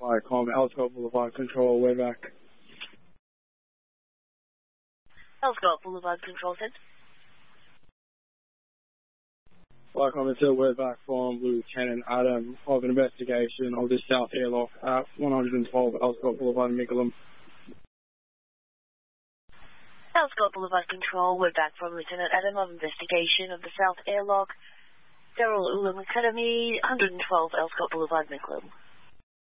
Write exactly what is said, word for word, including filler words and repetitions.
Viacom, Elscott Boulevard Control, way back. Elscott Boulevard Control Center. Viacom, it's a word back from Lieutenant Adam of an investigation of the South Airlock at one twelve Elscott Boulevard, Mickleham. Elscott Boulevard Control, we're back from Lieutenant Adam of investigation of the South Airlock, Darul Uloom Academy, one twelve Elscott Boulevard, Mickleham.